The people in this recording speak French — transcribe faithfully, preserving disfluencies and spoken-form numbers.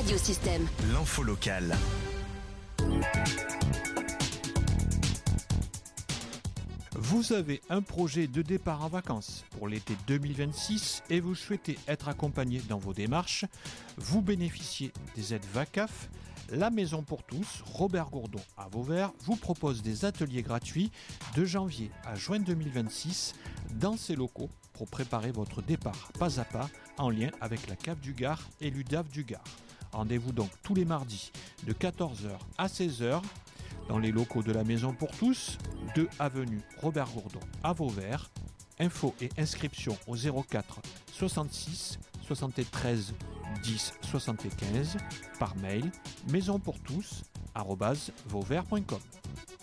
Radiosystème. L'info locale. Vous avez un projet de départ en vacances pour l'été deux mille vingt-six et vous souhaitez être accompagné dans vos démarches. Vous bénéficiez des aides VACAF. La Maison pour tous, Robert Gourdon à Vauvert, vous propose des ateliers gratuits de janvier à juin deux mille vingt-six dans ses locaux pour préparer votre départ pas à pas en lien avec la C A V du Gard et l'U D A V du Gard. Rendez-vous donc tous les mardis de quatorze heures à seize heures dans les locaux de la Maison pour tous, deux avenue Robert Gourdon à Vauvert. Infos et inscriptions au zéro quatre soixante-six soixante-treize dix soixante-quinze par mail maison pour tous arobase vauvert point com.